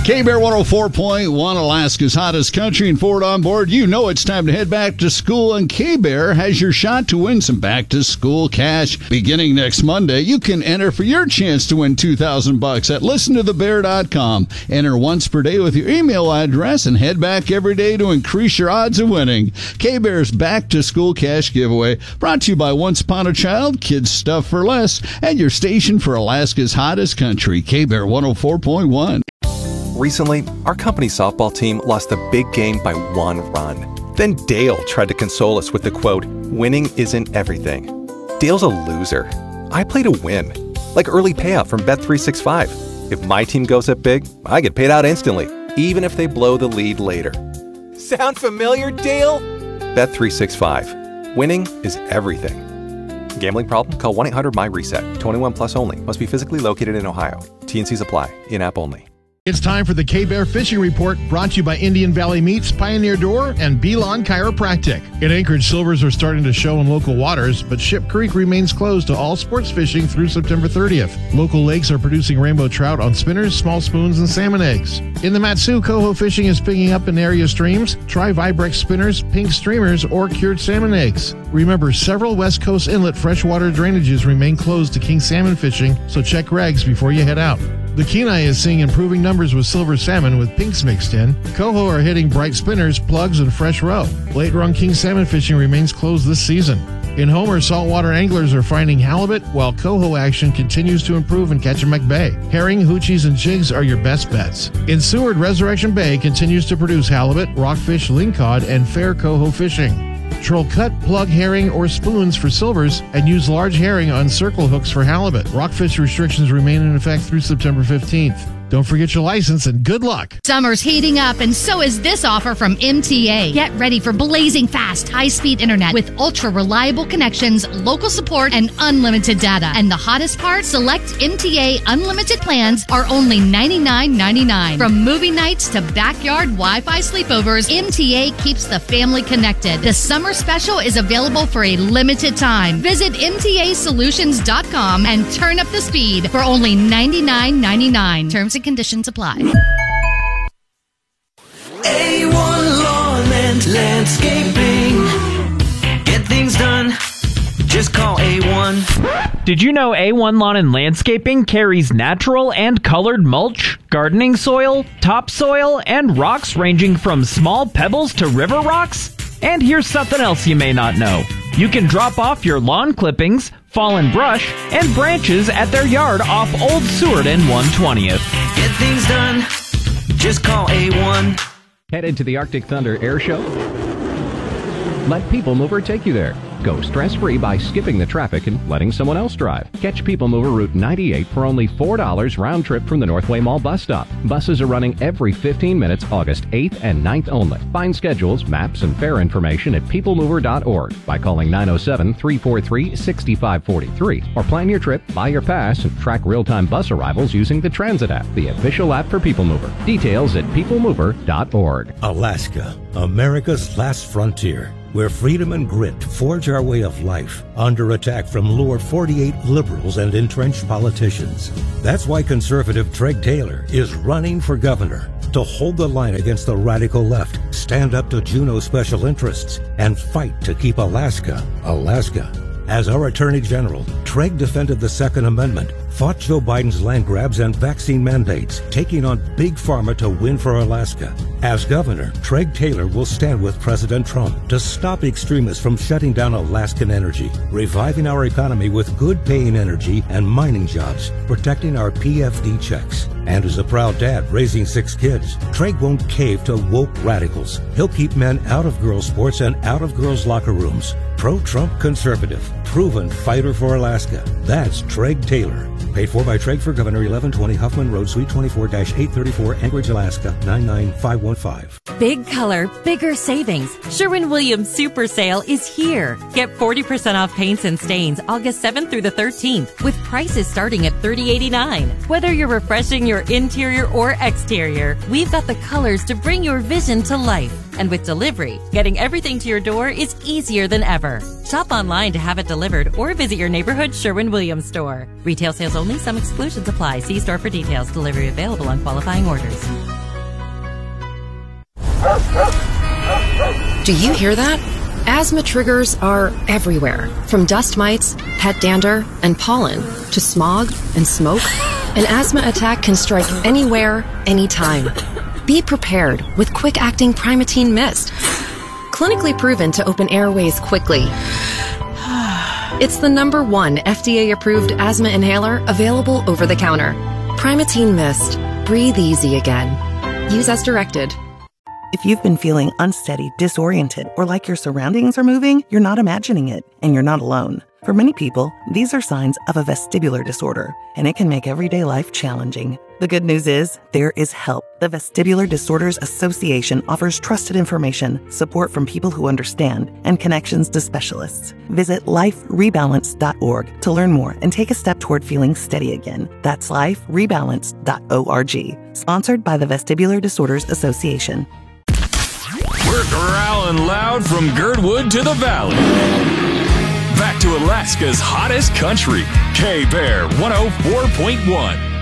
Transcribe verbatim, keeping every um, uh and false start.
K-Bear one oh four point one, Alaska's hottest country, and Ford on board. You know it's time to head back to school, and K-Bear has your shot to win some back-to-school cash. Beginning next Monday, you can enter for your chance to win two thousand bucks at listen to the bear dot com. Enter once per day with your email address and head back every day to increase your odds of winning. K-Bear's back-to-school cash giveaway brought to you by Once Upon a Child, Kids Stuff for Less, and your station for Alaska's hottest country, K-Bear one oh four point one. Recently, our company softball team lost a big game by one run. Then Dale tried to console us with the quote, "Winning isn't everything." Dale's a loser. I play to win, like early payout from Bet three sixty-five. If my team goes up big, I get paid out instantly, even if they blow the lead later. Sound familiar, Dale? Bet three sixty-five. Winning is everything. Gambling problem? Call one eight hundred M Y reset. twenty-one plus only. Must be physically located in Ohio. T and Cs apply. In-app only. It's time for the K-Bear Fishing Report, brought to you by Indian Valley Meats, Pioneer Door, and Belon Chiropractic. In Anchorage, silvers are starting to show in local waters, but Ship Creek remains closed to all sports fishing through September thirtieth. Local lakes are producing rainbow trout on spinners, small spoons, and salmon eggs. In the Mat-Su, coho fishing is picking up in area streams. Try Vibrex spinners, pink streamers, or cured salmon eggs. Remember, several West Coast inlet freshwater drainages remain closed to king salmon fishing, so check regs before you head out. The Kenai is seeing improving numbers with silver salmon with pinks mixed in. Coho are hitting bright spinners, plugs, and fresh roe. Late-run king salmon fishing remains closed this season. In Homer, saltwater anglers are finding halibut, while coho action continues to improve in Ketchimek Bay. Herring, hoochies, and jigs are your best bets. In Seward, Resurrection Bay continues to produce halibut, rockfish, lingcod, and fair coho fishing. Troll cut, plug, herring, or spoons for silvers, and use large herring on circle hooks for halibut. Rockfish restrictions remain in effect through September fifteenth. Don't forget your license, and good luck. Summer's heating up, and so is this offer from M T A. Get ready for blazing fast, high-speed internet with ultra-reliable connections, local support, and unlimited data. And the hottest part, select M T A unlimited plans are only ninety-nine ninety-nine. From movie nights to backyard Wi-Fi sleepovers, M T A keeps the family connected. The summer special is available for a limited time. Visit M T A solutions dot com and turn up the speed for only ninety-nine ninety-nine. Terms and conditions apply. A one Lawn and Landscaping. Get things done. Just call A one. Did you know A one Lawn and Landscaping carries natural and colored mulch, gardening soil, topsoil, and rocks ranging from small pebbles to river rocks? And here's something else you may not know. You can drop off your lawn clippings, fallen brush, and branches at their yard off Old Seward and one twentieth. Get things done. Just call A one. Headed to the Arctic Thunder Air Show? Let People Mover take you there. Go stress-free by skipping the traffic and letting someone else drive. Catch People Mover Route ninety-eight for only four dollars round trip from the Northway Mall bus stop. Buses are running every fifteen minutes August eighth and ninth only. Find schedules, maps, and fare information at people mover dot org by calling nine oh seven, three four three, six five four three or plan your trip, buy your pass, and track real-time bus arrivals using the Transit app, the official app for People Mover. Details at people mover dot org. Alaska, America's last frontier, where freedom and grit forge our way of life under attack from lower forty-eight liberals and entrenched politicians. That's why conservative Treg Taylor is running for governor to hold the line against the radical left, stand up to Juneau special interests, and fight to keep Alaska, Alaska. As our Attorney General, Treg defended the Second Amendment, fought Joe Biden's land grabs and vaccine mandates, taking on Big Pharma to win for Alaska. As governor, Treg Taylor will stand with President Trump to stop extremists from shutting down Alaskan energy, reviving our economy with good-paying energy and mining jobs, protecting our P F D checks. And as a proud dad raising six kids, Treg won't cave to woke radicals. He'll keep men out of girls' sports and out of girls' locker rooms. Pro-Trump conservative, proven fighter for Alaska. That's Treg Taylor. Paid for by Treg for Governor, eleven twenty Huffman Road, Suite twenty-four dash eight thirty-four, Anchorage, Alaska, nine nine five one five. Big color, bigger savings. Sherwin-Williams Super Sale is here. Get forty percent off paints and stains August seventh through the thirteenth with prices starting at thirty eighty-nine. Whether you're refreshing your interior or exterior, we've got the colors to bring your vision to life. And with delivery, getting everything to your door is easier than ever. Shop online to have it delivered or visit your neighborhood Sherwin-Williams store. Retail sales only. Some exclusions apply. See store for details. Delivery available on qualifying orders. Do you hear that? Asthma triggers are everywhere, from dust mites, pet dander, and pollen, to smog and smoke. An asthma attack can strike anywhere, anytime. Be prepared with quick-acting Primatene Mist. Clinically proven to open airways quickly. It's the number one F D A-approved asthma inhaler available over the counter. Primatene Mist. Breathe easy again. Use as directed. If you've been feeling unsteady, disoriented, or like your surroundings are moving, you're not imagining it, and you're not alone. For many people, these are signs of a vestibular disorder, and it can make everyday life challenging. The good news is, there is help. The Vestibular Disorders Association offers trusted information, support from people who understand, and connections to specialists. Visit life rebalance dot org to learn more and take a step toward feeling steady again. That's life rebalance dot org. Sponsored by the Vestibular Disorders Association. We're growling loud from Girdwood to the Valley. Back to Alaska's hottest country, K-Bear one oh four point one.